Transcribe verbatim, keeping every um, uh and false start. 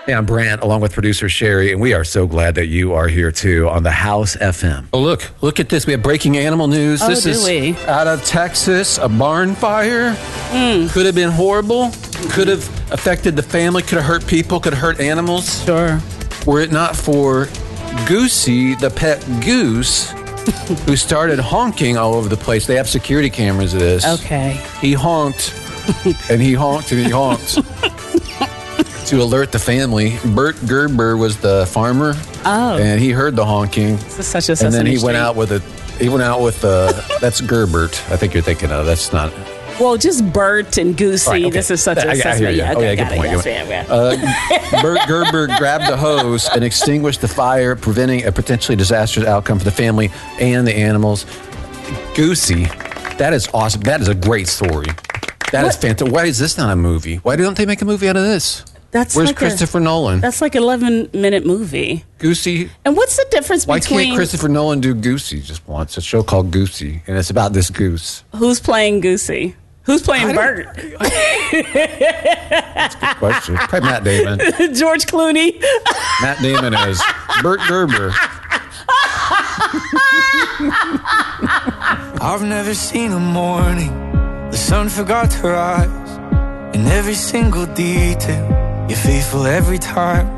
Hey, I'm Brant, along with producer Sherry, and we are so glad that you are here too on the House F M. Oh, look, look at this. We have breaking animal news. Oh, this do is we? out of Texas, a barn fire. Mm. Could have been horrible. Could have affected the family, could have hurt people, could have hurt animals. Sure. Were it not for Goosey, the pet goose, who started honking all over the place. They have security cameras of this. Okay. He honked, and he honked, and he honked. To alert the family. Bert Gerber was the farmer. Oh. And he heard the honking. This is such a And then he Sesame went Street. out with a, he went out with uh that's Gerbert. I think you're thinking of. That's not. Well, just Bert and Goosey. Right, okay. This is such a I- I hear Sesame. you. Yeah, Oh, okay, yeah, got good it. point, Yes, good yeah, yeah. Uh, Bert Gerber grabbed the hose and extinguished the fire, preventing a potentially disastrous outcome for the family and the animals. Goosey, that is awesome. That is a great story. That is What? fantastic. Why is this not a movie? Why don't they make a movie out of this? That's Where's like a- Christopher Nolan? That's like an eleven minute movie. Goosey. And what's the difference Why between can't Christopher Nolan do Goosey just once? A show called Goosey, and it's about this goose. who's playing Goosey? Who's playing I Bert? Good question. Probably Matt Damon. George Clooney. Matt Damon is Bert Gerber. I've never seen a morning the sun forgot to rise. In every single detail, you're faithful every time.